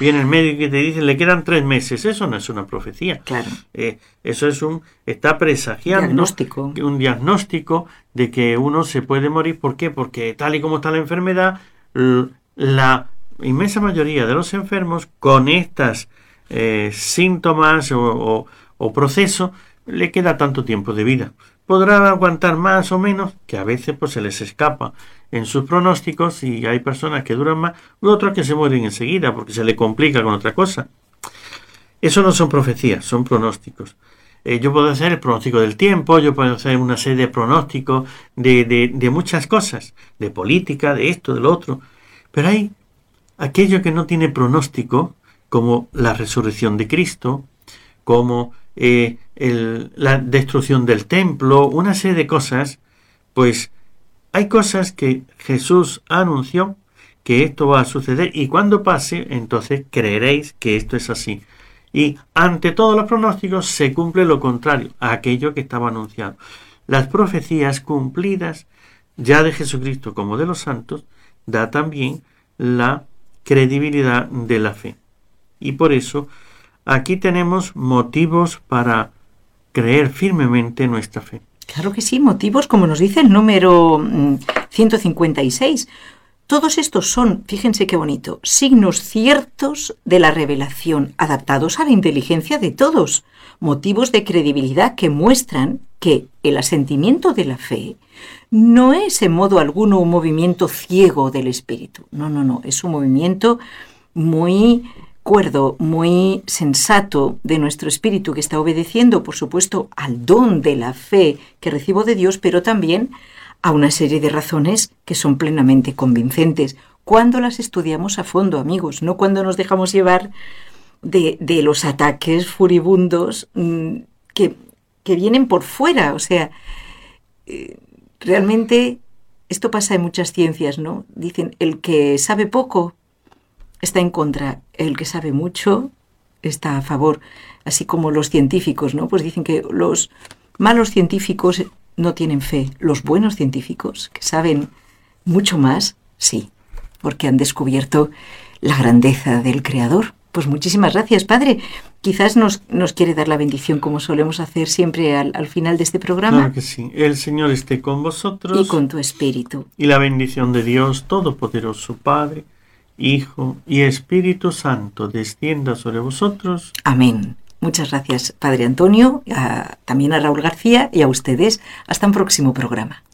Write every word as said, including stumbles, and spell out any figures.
viene el médico y te dice, le quedan tres meses. Eso no es una profecía. Claro. Eh, eso es un, está presagiando diagnóstico. un diagnóstico de que uno se puede morir. ¿Por qué? Porque tal y como está la enfermedad, la inmensa mayoría de los enfermos con estas eh, síntomas o, o, o procesos le queda tanto tiempo de vida. Podrá aguantar más o menos, que a veces pues se les escapa en sus pronósticos y hay personas que duran más y otras que se mueren enseguida porque se le complica con otra cosa. Eso no son profecías, son pronósticos. Eh, yo puedo hacer el pronóstico del tiempo, yo puedo hacer una serie de pronósticos de, de, de muchas cosas, de política, de esto, de lo otro, pero hay aquello que no tiene pronóstico, como la resurrección de Cristo, como eh, el, la destrucción del templo, una serie de cosas. Pues hay cosas que Jesús anunció que esto va a suceder y cuando pase, entonces creeréis que esto es así. Y ante todos los pronósticos se cumple lo contrario a aquello que estaba anunciado. Las profecías cumplidas, ya de Jesucristo como de los santos, da también la credibilidad de la fe. Y por eso aquí tenemos motivos para creer firmemente nuestra fe. Claro que sí, motivos, como nos dice el número ciento cincuenta y seis. Todos estos son, fíjense qué bonito, signos ciertos de la revelación, adaptados a la inteligencia de todos, motivos de credibilidad que muestran que el asentimiento de la fe no es en modo alguno un movimiento ciego del espíritu. No, no, no, es un movimiento muy cuerdo, muy sensato de nuestro espíritu que está obedeciendo, por supuesto, al don de la fe que recibo de Dios, pero también a una serie de razones que son plenamente convincentes cuando las estudiamos a fondo, amigos, no cuando nos dejamos llevar de, de los ataques furibundos mmm, que, que vienen por fuera. O sea, eh, realmente esto pasa en muchas ciencias, ¿no? Dicen, el que sabe poco está en contra, el que sabe mucho está a favor, así como los científicos, ¿no? Pues dicen que los malos científicos no tienen fe, los buenos científicos, que saben mucho más, sí, porque han descubierto la grandeza del Creador. Pues muchísimas gracias, Padre. Quizás nos, nos quiere dar la bendición, como solemos hacer siempre al, al final de este programa. Claro que sí. El Señor esté con vosotros. Y con tu espíritu. Y la bendición de Dios Todopoderoso, Padre, Hijo y Espíritu Santo, descienda sobre vosotros. Amén. Muchas gracias, Padre Antonio, a, también a Raúl García y a ustedes. Hasta un próximo programa.